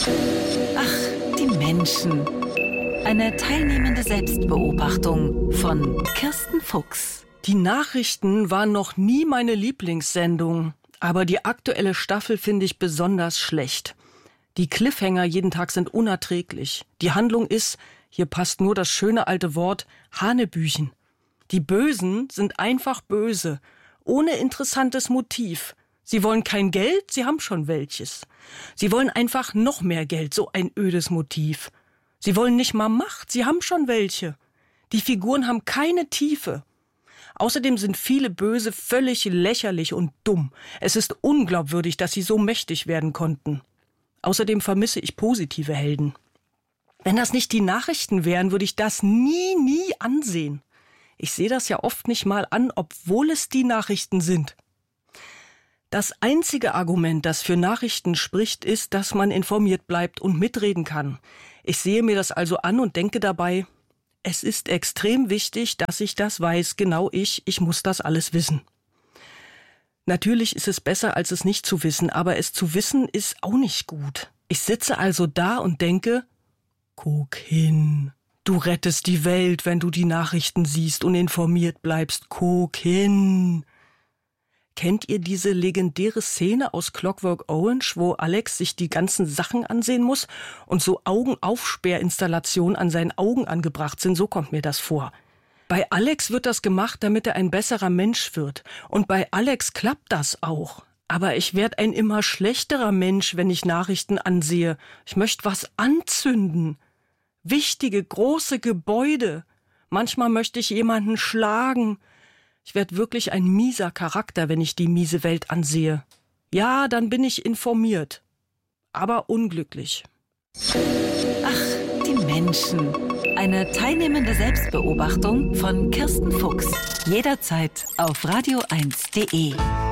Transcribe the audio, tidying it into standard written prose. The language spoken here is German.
Ach, die Menschen. Eine teilnehmende Selbstbeobachtung von Kirsten Fuchs. Die Nachrichten waren noch nie meine Lieblingssendung, aber die aktuelle Staffel finde ich besonders schlecht. Die Cliffhanger jeden Tag sind unerträglich. Die Handlung ist, hier passt nur das schöne alte Wort, Hanebüchen. Die Bösen sind einfach böse, ohne interessantes Motiv. Sie wollen kein Geld, sie haben schon welches. Sie wollen einfach noch mehr Geld, so ein ödes Motiv. Sie wollen nicht mal Macht, sie haben schon welche. Die Figuren haben keine Tiefe. Außerdem sind viele Böse völlig lächerlich und dumm. Es ist unglaubwürdig, dass sie so mächtig werden konnten. Außerdem vermisse ich positive Helden. Wenn das nicht die Nachrichten wären, würde ich das nie ansehen. Ich sehe das ja oft nicht mal an, obwohl es die Nachrichten sind. Das einzige Argument, das für Nachrichten spricht, ist, dass man informiert bleibt und mitreden kann. Ich sehe mir das also an und denke dabei, es ist extrem wichtig, dass ich das weiß, genau ich muss das alles wissen. Natürlich ist es besser, als es nicht zu wissen, aber es zu wissen ist auch nicht gut. Ich sitze also da und denke, guck hin, du rettest die Welt, wenn du die Nachrichten siehst und informiert bleibst, guck hin. Kennt ihr diese legendäre Szene aus Clockwork Orange, wo Alex sich die ganzen Sachen ansehen muss und so Augenaufsperrinstallationen an seinen Augen angebracht sind? So kommt mir das vor. Bei Alex wird das gemacht, damit er ein besserer Mensch wird. Und bei Alex klappt das auch. Aber ich werde ein immer schlechterer Mensch, wenn ich Nachrichten ansehe. Ich möchte was anzünden. Wichtige, große Gebäude. Manchmal möchte ich jemanden schlagen. Ich werde wirklich ein mieser Charakter, wenn ich die miese Welt ansehe. Ja, dann bin ich informiert, aber unglücklich. Ach, die Menschen. Eine teilnehmende Selbstbeobachtung von Kirsten Fuchs. Jederzeit auf radio1.de.